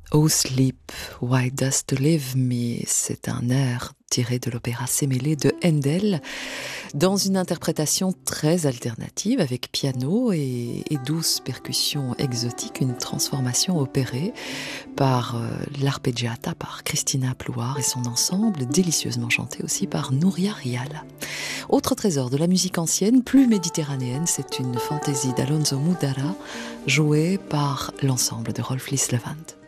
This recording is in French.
Oh Sleep, Why Dost Leave Me, c'est un air tiré de l'opéra Semele de Handel, dans une interprétation très alternative avec piano et douces percussions exotiques, une transformation opérée par l'arpeggiata, par Christina Plouar et son ensemble, délicieusement chanté aussi par Nouria Rial. Autre trésor de la musique ancienne, plus méditerranéenne, c'est une fantaisie d'Alonso Mudara, jouée par l'ensemble de Rolf Lislevand.